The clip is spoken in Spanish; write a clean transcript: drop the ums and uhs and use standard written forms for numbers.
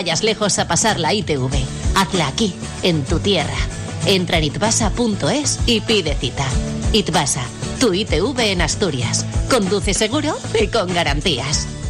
vayas lejos a pasar la ITV. Hazla aquí, en tu tierra. Entra en itbasa.es y pide cita. Itbasa, tu ITV en Asturias. Conduce seguro y con garantías.